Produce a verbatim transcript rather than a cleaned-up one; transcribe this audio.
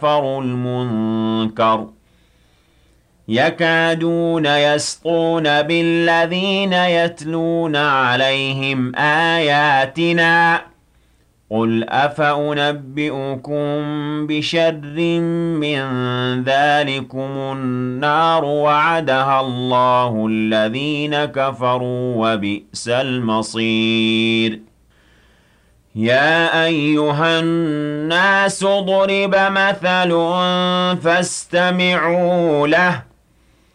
وَأَكْفَرُ الْمُنكَرَ يَكَادُونَ يَسْطُونَ بِالَّذِينَ يَتْلُونَ عَلَيْهِمْ آيَاتِنَا قُلْ أَفَأُنَبِّئُكُم بِشَرٍّ مِّن ذَٰلِكُمُ النَّارُ وَعَدَهَا اللَّهُ الَّذِينَ كَفَرُوا ۖ وَبِئْسَ الْمَصِيرُ يَا أَيُّهَا النَّاسُ ضُرِبَ مَثَلٌ فَاسْتَمِعُوا لَهُ